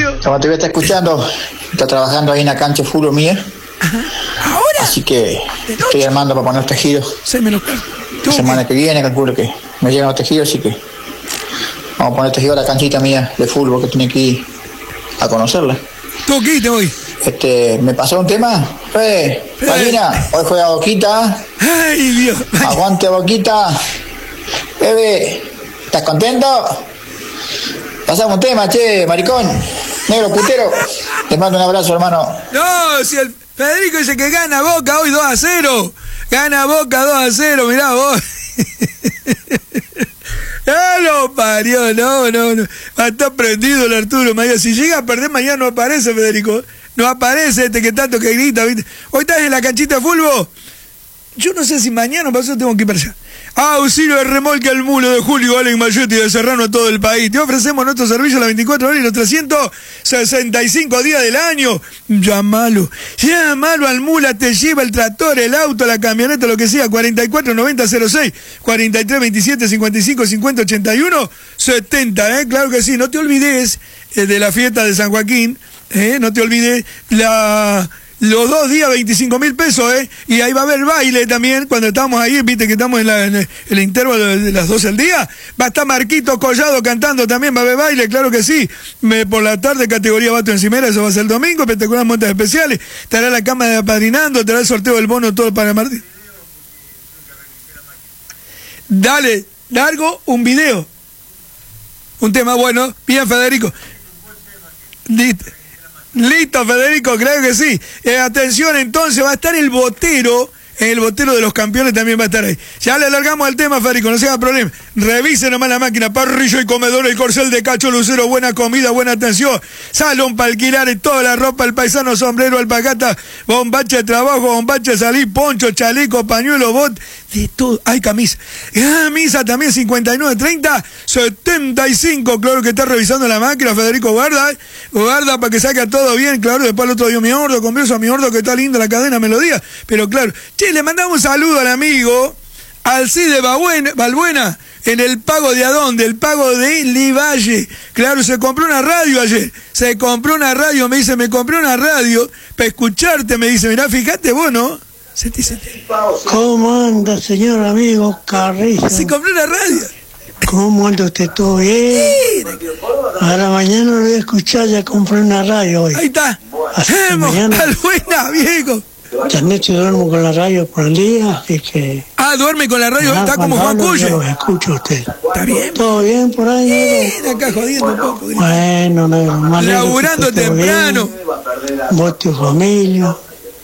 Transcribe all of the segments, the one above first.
mío. Como te voy a estar escuchando, está trabajando ahí en la cancha de fútbol mía. Ajá. ¿Ahora? Así que estoy armando para poner los tejidos. 6 menos La semana que viene calculo que me llegan los tejidos, así que vamos a poner tejido a la canchita mía de fútbol que tiene que ir a conocerla. Toquite hoy. ¿Me pasó un tema? Palina, hoy juega Boquita. Ay, Dios. Aguante Boquita. Bebe, ¿estás contento? Pasamos un tema, che, maricón. Negro putero. Te mando un abrazo, hermano. No, si el Federico dice que gana Boca hoy 2-0. Gana Boca 2-0, mirá vos. Ya lo parió, no. Va a estar prendido el Arturo mañana. Si llega a perder mañana no aparece, Federico. No aparece este que tanto que grita, ¿viste? Hoy estás en la canchita de fútbol. Yo no sé si mañana o pasado tengo que ir para allá. Auxilio de remolque al mulo de Julio Allen Mayetti de Serrano a todo el país. Te ofrecemos nuestro servicio a las 24 horas y los 365 días del año. Llámalo al mula, te lleva el tractor, el auto, la camioneta, lo que sea. 449006, 4327 55 50 81 70, claro que sí. No te olvides de la fiesta de San Joaquín, no te olvides los 2 días 25.000 pesos, y ahí va a haber baile también, cuando estamos ahí, viste que estamos en el intervalo de las 12 al día, va a estar Marquito Collado cantando también, va a haber baile, claro que sí, por la tarde categoría Bato Encimera, eso va a ser el domingo, espectaculares montas especiales, estará la cama de apadrinando, estará el sorteo del bono todo para Martín. Dale, largo un video, un tema bueno, bien Federico. Listo, Federico, creo que sí. Atención, entonces va a estar el botero de los campeones también va a estar ahí. Ya le alargamos el tema, Federico, no se haga problema. Revise nomás la máquina, parrillo y comedor, el corcel de Cacho Lucero, buena comida, buena atención. Salón para alquilar y toda la ropa, el paisano, sombrero, alpacata, bombacha de trabajo, bombacha de salir, poncho, chaleco, pañuelo, bot, de todo. Hay camisa. Camisa también 5930 75, claro que está revisando la máquina, Federico, guarda para que saque todo bien, claro, después el otro día mi ordo, con beso a mi ordo que está linda la cadena melodía, pero claro, le mandamos un saludo al amigo Alcide Balbuena en el pago de Adonde, el pago de Livalle. Claro, se compró una radio ayer. Me dice, me compré una radio para escucharte. Me dice, mirá, fíjate vos, ¿no? ¿Cómo anda, señor amigo Carrizo? Se compró una radio. ¿Cómo anda usted? ¿Todo bien? A la mañana lo voy a escuchar, ya compré una radio hoy. Ahí está. Balbuena, viejo. Esta noche duermo con la radio por el día, así que... duerme con la radio, está como Juan Cuyo. Yo los escucho a usted. ¿Está bien? ¿Todo bien por ahí? Bien, acá jodiendo un poco. Bueno, laburando temprano. Vos, tu familia.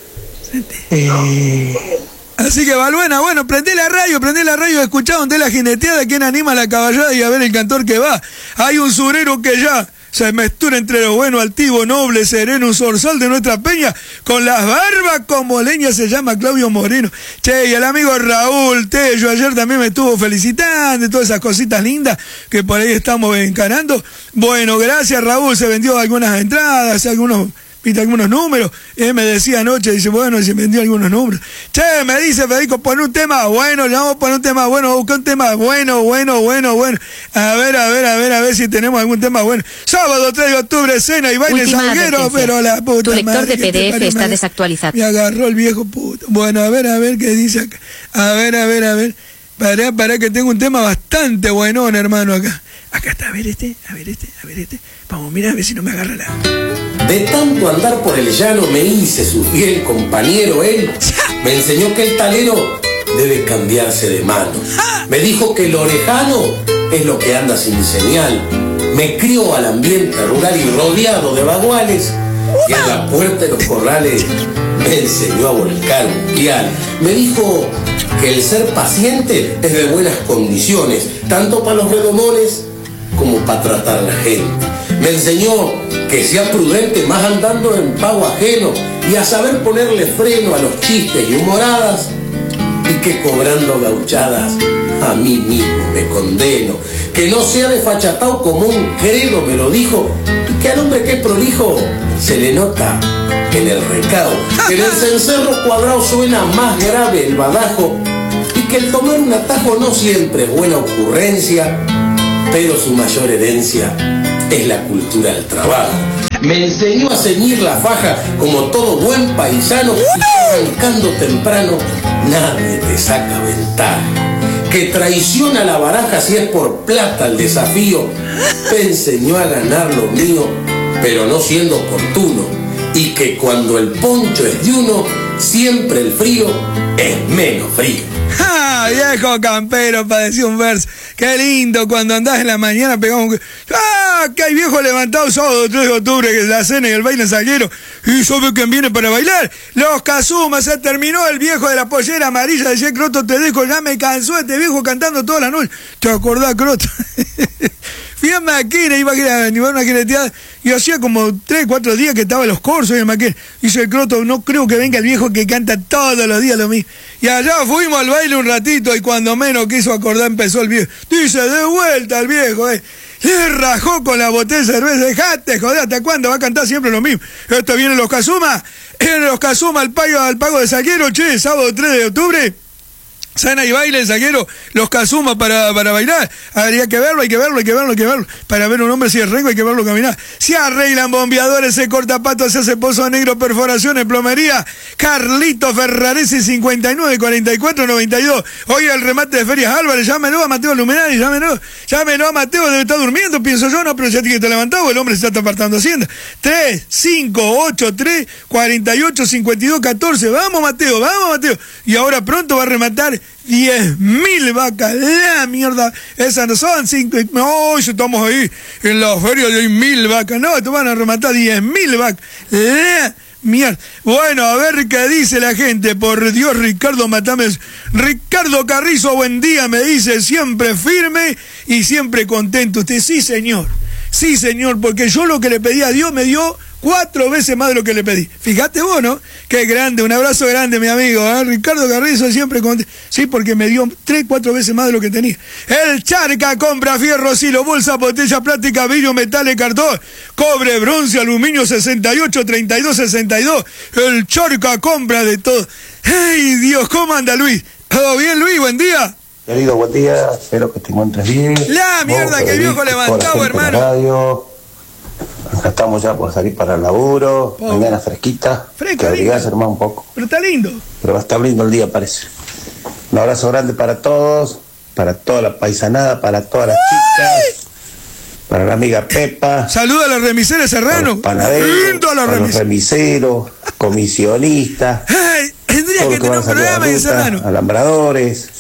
Así que, Balbuena, bueno, prendé la radio, escuchá donde la jineteada, quién anima la caballada y a ver el cantor que va. Hay un surero que ya se mestura entre lo bueno, altivo, noble, sereno, un zorzal de nuestra peña, con las barbas como leña, se llama Claudio Moreno. Che, y el amigo Raúl Tello, ayer también me estuvo felicitando y todas esas cositas lindas que por ahí estamos encarando. Bueno, gracias Raúl, se vendió algunas entradas, viste algunos números, me decía anoche, dice, bueno, se vendió algunos números. Che, me dice Federico, pon un tema bueno, le vamos a poner un tema bueno, busca un tema bueno. A ver si tenemos algún tema bueno. Sábado 3 de octubre, cena y baile salguero, pero la puta tu lector madre, de PDF está desactualizado. Me agarró el viejo puto. Bueno, a ver qué dice acá. A ver. Pará que tengo un tema bastante buenón, hermano, acá. Acá está, a ver este. Vamos, mira a ver si no me agarra la... De tanto andar por el llano me hice su fiel compañero él. Me enseñó que el talero debe cambiarse de mano. Me dijo que el orejano es lo que anda sin señal. Me crió al ambiente rural y rodeado de baguales. Y a la puerta de los corrales me enseñó a volcar un pial. Me dijo que el ser paciente es de buenas condiciones, tanto para los redomones como para tratar a la gente. Me enseñó que sea prudente más andando en pago ajeno y a saber ponerle freno a los chistes y humoradas, y que cobrando gauchadas a mí mismo me condeno. Que no sea desfachatado como un credo, me lo dijo, y que al hombre que es prolijo se le nota en el recado. Que en el cencerro cuadrado suena más grave el badajo, y que el tomar un atajo no siempre es buena ocurrencia, pero su mayor herencia es la cultura del trabajo. Me enseñó a ceñir la faja como todo buen paisano y arrancando temprano nadie te saca ventaja. Que traiciona la baraja si es por plata el desafío. Me enseñó a ganar lo mío, pero no siendo oportuno. Y que cuando el poncho es de uno, siempre el frío es menos frío. ¡Ah, viejo campero! Para decir un verso. ¡Qué lindo! Cuando andás en la mañana pegamos un... ¡Ah! Que hay viejo levantado sábado 3 de octubre, que es la cena y el baile zaguero. ¿Y sabe quién viene para bailar? Los Kazumas. Se terminó el viejo de la pollera amarilla. Decía Croto, te dejo, ya me cansó este viejo cantando toda la noche. ¿Te acordás, Croto? Fui a Maquena, iba a animar una jineteada y hacía como 3, 4 días que estaba en los cursos en Maquena. Dice el Croto, no creo que venga el viejo que canta todos los días lo mismo. Y allá fuimos al baile un ratito y cuando menos quiso acordar empezó el viejo. Dice, de vuelta el viejo, Le rajó con la botella de cerveza. Dejate, joder, ¿hasta cuándo va a cantar siempre lo mismo? Esto viene los Kazumas. En los Kazumas al pago de zaguero, che, sábado 3 de octubre. Sana y baile el zaguero, los Kazumas para bailar. Habría que verlo, hay que verlo. Para ver un hombre si es rengo hay que verlo caminar. Se arreglan bombeadores, se corta patos, se hace pozo negro, perforaciones, plomería. Carlito Ferraresi 594492. Hoy el remate de Ferias Álvarez, llámenlo a Mateo Luminari, llámenlo a Mateo, debe estar durmiendo, pienso yo, no, pero ya tiene que estar levantado, el hombre se está apartando Hacienda. 3, 5, 8, 3, 48, 52, 14. Vamos Mateo. Y ahora pronto va a rematar 10.000 vacas, la mierda, esas no son 5, no, estamos ahí en la feria de 1.000 vacas, no, te van a rematar 10.000 vacas, la mierda. Bueno, a ver qué dice la gente, por Dios, Ricardo Matames, Ricardo Carrizo, buen día, me dice, siempre firme y siempre contento usted, sí señor, porque yo lo que le pedí a Dios me dio 4 veces más de lo que le pedí. Fíjate vos, ¿no? Qué grande, un abrazo grande, mi amigo, Ricardo Carrizo, siempre con... Sí, porque me dio 3, 4 veces más de lo que tenía. El Charca compra fierro, silo, bolsa, botella plástica, vidrio, metal, cartón, cobre, bronce, aluminio, 68, 32, 62. El Charca compra de todo. ¡Ay, Dios! ¿Cómo anda, Luis? ¿Todo bien, Luis? Buen día. Querido, buen día. Espero que te encuentres bien. La mierda que el viejo levantado, hermano. Acá estamos ya por salir para el laburo, mañana fresquita, que abrigarse hermano un poco. Pero está lindo. Pero va a estar lindo el día, parece. Un abrazo grande para todos, para toda la paisanada, para todas las chicas, para la amiga Pepa. Saluda a los remiseros Serrano. Panaderos, a los remiseros, comisionistas. Tendría que tener un programa de Serrano. Alambradores,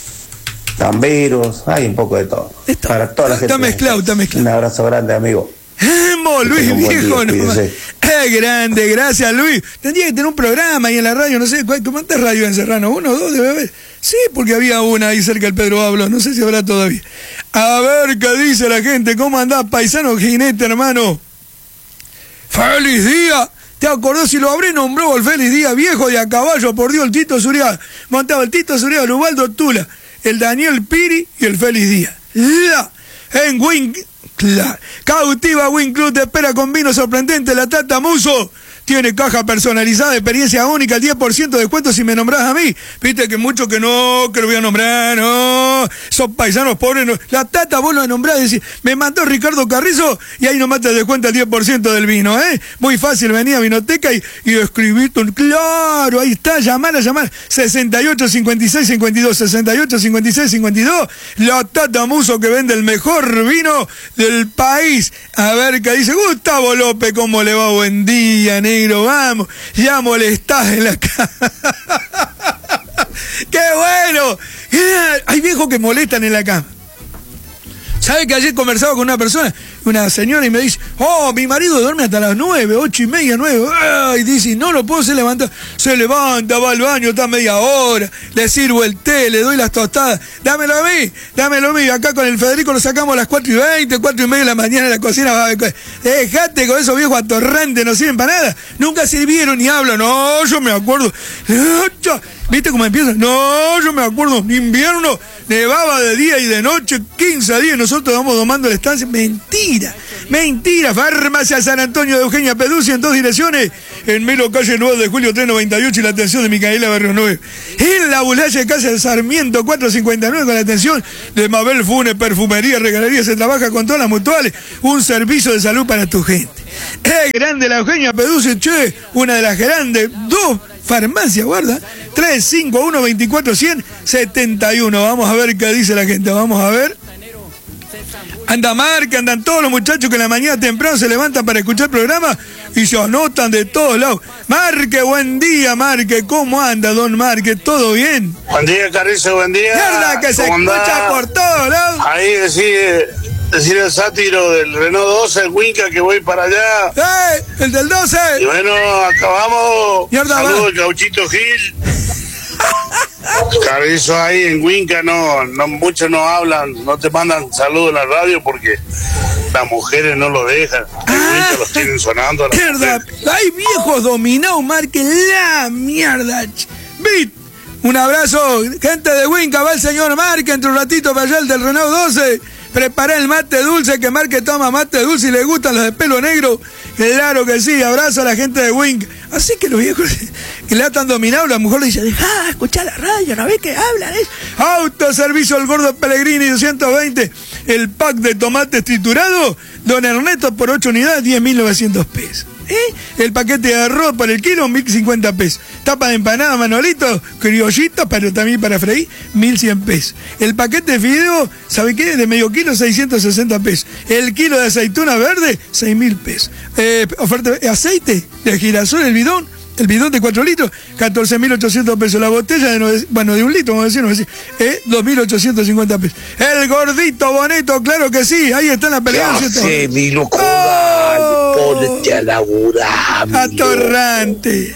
tamberos, hay un poco de todo. Para toda la gente. Está mezclado. Un abrazo grande, amigo. Luis, viejo, no. Grande, gracias, Luis. Tendría que tener un programa ahí en la radio, no sé, ¿cuántas radios en Serrano? ¿1 o 2 debe haber? Sí, porque había una ahí cerca del Pedro Pablo, no sé si habrá todavía. A ver qué dice la gente, ¿cómo andás, paisano jinete, hermano? ¡Feliz día! ¿Te acordás si lo habré nombrado el feliz día? Viejo de a caballo, por Dios, el Tito Zuriaga. Montaba el Tito Zuriaga, el Ubaldo Tula, el Daniel Piri y el feliz día. En Wing... Claro. Cautiva Win Club te espera con vino sorprendente, la Tata Muso. Tiene caja personalizada, experiencia única, el 10% de descuento si me nombrás a mí. Viste que mucho que no, que lo voy a nombrar, no. Son paisanos pobres, no. La Tata vos lo nombrás, decís, me mandó Ricardo Carrizo y ahí nomás te descuenta el 10% del vino, Muy fácil, venía a Vinoteca y escribiste un... Claro, ahí está, llamar. 68 56 52, 68 56 52. La Tata Muso que vende el mejor vino del país. A ver qué dice Gustavo López, ¿cómo le va? Buen día, negro, vamos, ya molestás en la cama. ¡Qué bueno! Hay viejos que molestan en la cama. ¿Sabe que ayer conversaba con una señora y me dice, mi marido duerme hasta las 9, 8:30, 9, y dice, no lo puedo hacer levantar. Se levanta, va al baño, está media hora, le sirvo el té, le doy las tostadas, dámelo a mí, acá con el Federico lo sacamos a las 4:20, 4:30 de la mañana en la cocina. Dejate con esos viejos atorrantes, no sirven para nada, nunca sirvieron ni hablan. No, yo me acuerdo. ¿Viste cómo empieza? No, yo me acuerdo, invierno, nevaba de día y de noche, 15 días, nosotros vamos domando la estancia. Mentira, Farmacia San Antonio de Eugenia Peducci en 2 direcciones, en Melo, calle 9 de Julio 398 y la atención de Micaela Barrio 9. En la Bulalle, calle Sarmiento 459 con la atención de Mabel Funes, perfumería, regalería, se trabaja con todas las mutuales, un servicio de salud para tu gente. Grande la Eugenia Peduzzi, che, una de las grandes, 2 farmacias, guarda, 351-24-100-71. Vamos a ver qué dice la gente, vamos a ver. Anda Marque, andan todos los muchachos que en la mañana temprano se levantan para escuchar el programa y se anotan de todos lados. Marque, buen día, Marque. ¿Cómo anda, don Marque? ¿Todo bien? Buen día, Carrizo, buen día. Mierda, que se escucha por todos lados. Ahí decir el sátiro del Renault 12, el Winca, que voy para allá. El del 12. Y bueno, acabamos. Saludos al Gauchito Gil. Carrizo, ahí en Winca no muchos no hablan, no te mandan saludos en la radio porque las mujeres no lo dejan. En Winca los tienen sonando. Mierda, hay viejos dominados, Marque, la mierda. Bit. Un abrazo, gente de Winca, va el señor Marque, entre un ratito para allá el del Renault 12. Preparé el mate dulce, que Marque toma mate dulce y le gustan los de pelo negro. Claro que sí, abrazo a la gente de Winca. Así que los viejos que la tan dominado, la mujer le dice, dejá, escuchá la radio, ¿no ves que hablan? Autoservicio El Gordo Pellegrini 220, el pack de tomates triturados, don Ernesto por 8 unidades, 10.900 pesos. El paquete de arroz por el kilo, 1.050 pesos. Tapa de empanada, Manolito, criollito, pero también para freír, 1.100 pesos. El paquete de fideo, ¿sabe qué? De medio kilo, 660 pesos. El kilo de aceituna verde, 6.000 pesos. Oferta de aceite de girasol, el bidón de 4 litros, 14.800 pesos. La botella de 1 litro, vamos a decir, 2.850 pesos. El gordito bonito, claro que sí, ahí está en la pelea. ¿Qué hace, mi locura? Ponete a laburar, atorrante.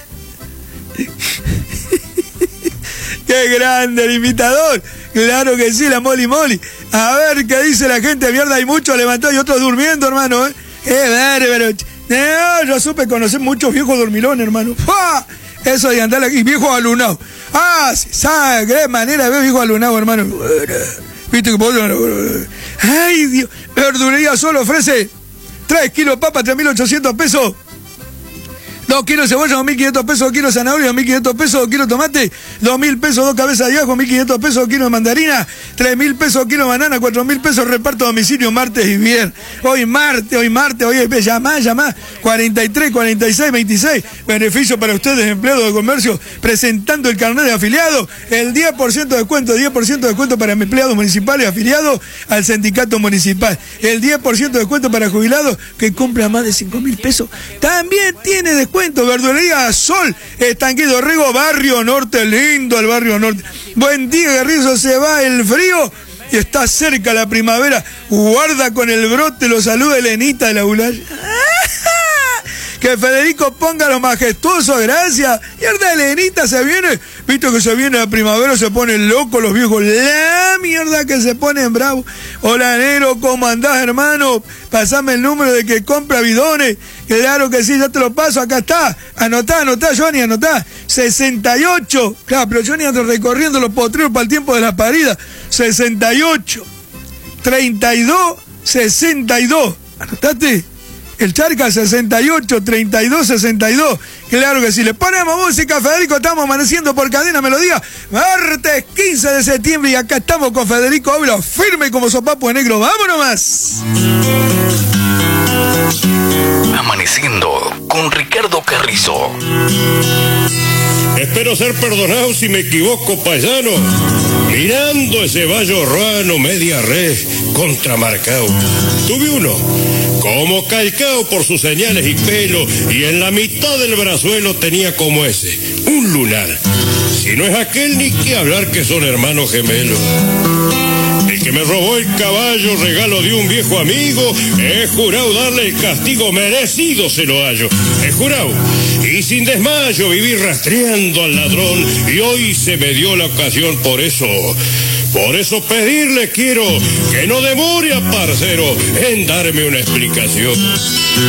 Qué grande el imitador. Claro que sí, la Moli Moli. A ver qué dice la gente. Mierda, hay muchos levantados y otros durmiendo, hermano. Bárbaro. No, yo supe conocer muchos viejos dormilones, hermano. ¡Fua! Eso de andar aquí, viejos alunados. Sí, sabe, qué manera de ver viejos alunados, hermano. Viste que ay, Dios. Verdulería solo ofrece 3 kilos de papa, 3.800 pesos. 2 kilos de cebolla, 2.500 pesos, 2 kilos de zanahoria, 2.500 pesos, 2 kilos de tomate, 2.000 pesos, 2 cabezas de ajo, 1.500 pesos, 2 kilos de mandarina, 3.000 pesos, 2 kilos de banana, 4.000 pesos, reparto a domicilio martes y viernes. Hoy es llamá, 43, 46, 26, beneficio para ustedes, empleados de comercio, presentando el carnet de afiliado, el 10% de descuento, 10% de descuento para empleados municipales afiliados al sindicato municipal, el 10% de descuento para jubilados que compran más de 5.000 pesos, también tiene descuento. Verdulería Sol, Estanquillo Riego, Barrio Norte, lindo el Barrio Norte. Buen día, Garrizo, se va el frío y está cerca la primavera. Guarda con el brote, lo saluda Elenita de la Bulaya. Que Federico ponga lo majestuoso, gracias. Mierda, Elenita se viene. Visto que se viene la primavera, se ponen locos los viejos. La mierda que se ponen bravos. Hola, negro, ¿cómo andás, hermano? Pasame el número de que compra bidones. Claro que sí, ya te lo paso, acá está. Anotá, Johnny, anotá. 68. Claro, pero Johnny anda recorriendo los potreros para el tiempo de la parida. 68. 32, 62. ¿Anotaste? El Charca 68, 32, 62. Claro que sí. Le ponemos música, Federico. Estamos amaneciendo por Cadena Melodía. Martes 15 de septiembre y acá estamos con Federico Oblo, firme como sopapo de negro. ¡Vámonos más! Amaneciendo con Ricardo Carrizo. Espero ser perdonado si me equivoco, paisano. Mirando ese vallo ruano, media res, contramarcado. Tuve uno, como calcao por sus señales y pelo, y en la mitad del brazuelo tenía como ese, un lunar. Si no es aquel, ni qué hablar que son hermanos gemelos. El que me robó el caballo, regalo de un viejo amigo, he jurado darle el castigo merecido, se lo hallo. He jurado, y sin desmayo viví rastreando al ladrón, y hoy se me dio la ocasión, por eso pedirle quiero que no demore a parcero en darme una explicación.